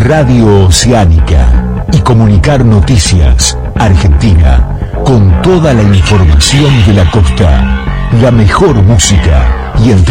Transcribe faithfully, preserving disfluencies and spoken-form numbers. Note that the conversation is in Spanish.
Radio Oceánica y comunicar noticias Argentina con toda la información de la costa, la mejor música y entre